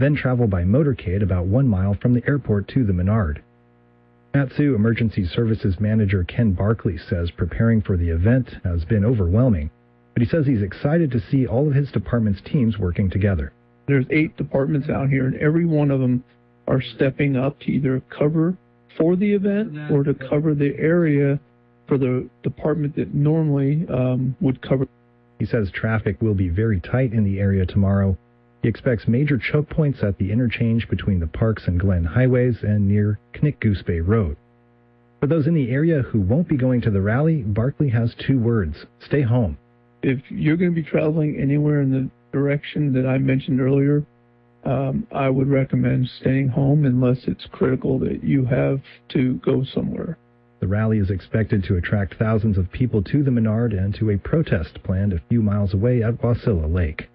then travel by motorcade about 1 mile from the airport to the Menard. Mat-Su Emergency Services Manager Ken Barkley says preparing for the event has been overwhelming, but he says he's excited to see all of his department's teams working together. There's 8 departments out here, and every one of them are stepping up to either cover for the event or to cover the area for the department that normally would cover. He says traffic will be very tight in the area tomorrow. He expects major choke points at the interchange between the Parks and Glen highways and near Knik-Goose Bay Road. For those in the area who won't be going to the rally, Barkley has 2 words: stay home. If you're going to be traveling anywhere in the direction that I mentioned earlier, I would recommend staying home unless it's critical that you have to go somewhere. The rally is expected to attract thousands of people to the Menard and to a protest planned a few miles away at Wasilla Lake.